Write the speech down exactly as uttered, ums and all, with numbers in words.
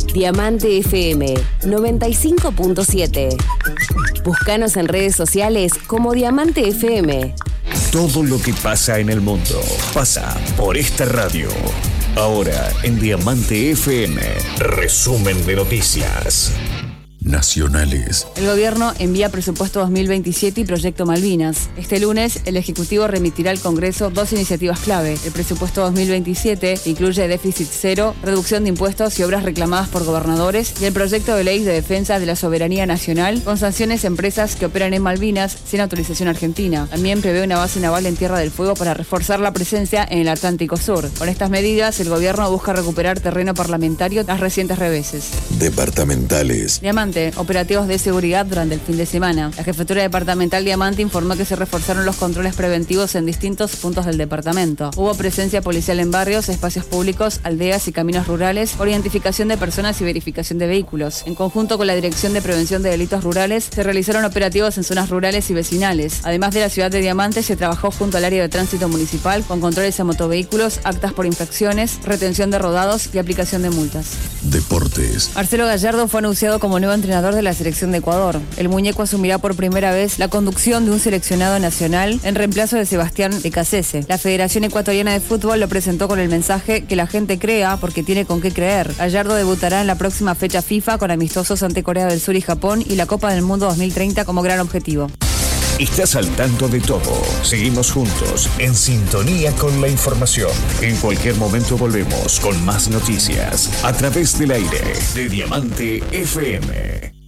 Diamante F M noventa y cinco punto siete. Búscanos en redes sociales como Diamante F M. Todo lo que pasa en el mundo pasa por esta radio. Ahora en Diamante F M, resumen de noticias nacionales. El gobierno envía presupuesto dos mil veintisiete y proyecto Malvinas. Este lunes, el Ejecutivo remitirá al Congreso dos iniciativas clave. El presupuesto dos mil veintisiete incluye déficit cero, reducción de impuestos y obras reclamadas por gobernadores, y el proyecto de ley de defensa de la soberanía nacional con sanciones a empresas que operan en Malvinas sin autorización argentina. También prevé una base naval en Tierra del Fuego para reforzar la presencia en el Atlántico Sur. Con estas medidas, el gobierno busca recuperar terreno parlamentario tras recientes reveses. Departamentales. Diamante. Operativos de seguridad durante el fin de semana. La Jefatura Departamental Diamante informó que se reforzaron los controles preventivos en distintos puntos del departamento. Hubo presencia policial en barrios, espacios públicos, aldeas y caminos rurales, por identificación de personas y verificación de vehículos. En conjunto con la Dirección de Prevención de Delitos Rurales, se realizaron operativos en zonas rurales y vecinales. Además de la ciudad de Diamante, se trabajó junto al área de tránsito municipal con controles a motovehículos, actas por infracciones, retención de rodados y aplicación de multas. Deportes. Marcelo Gallardo fue anunciado como nuevo entrenador de la selección de Ecuador. El muñeco asumirá por primera vez la conducción de un seleccionado nacional en reemplazo de Sebastián de Cassese. La Federación Ecuatoriana de Fútbol lo presentó con el mensaje que la gente crea porque tiene con qué creer. Gallardo debutará en la próxima fecha FIFA con amistosos ante Corea del Sur y Japón y la Copa del Mundo dos mil treinta como gran objetivo. Estás al tanto de todo. Seguimos juntos, en sintonía con la información. En cualquier momento volvemos con más noticias a través del aire de Diamante F M.